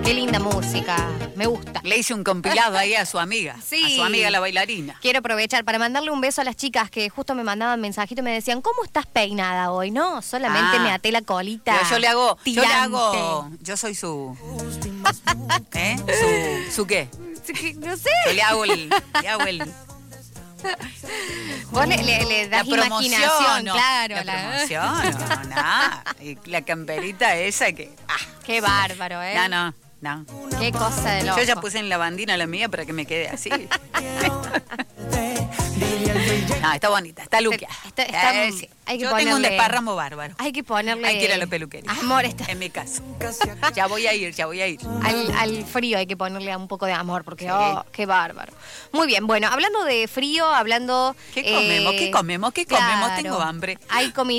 Qué linda música, me gusta. Le hice un compilado ahí a su amiga, Sí. a su amiga la bailarina. Quiero aprovechar para mandarle un beso a las chicas que justo me mandaban mensajitos y me decían, ¿cómo estás peinada hoy? No, solamente me até la colita. Pero yo le hago, tirante. yo soy su, ¿su qué? No sé. Yo le hago el Vos le das la imaginación, promoción, claro. La promoción, no, nada. Y la camperita esa que... Qué bárbaro, ¿eh? No. Qué cosa de loco. Yo ya puse en la bandina la mía para que me quede así. No, está bonita, está luqueada. Sí. Hay que Yo ponerle, tengo un desparramo bárbaro. Hay que ponerle... Hay que ir a la peluquería. Amor, En mi caso. Ya voy a ir. Al frío hay que ponerle un poco de amor, porque, Sí. qué bárbaro. Muy bien, bueno, hablando de frío, hablando... ¿Qué comemos? Claro, Tengo hambre. hay comida.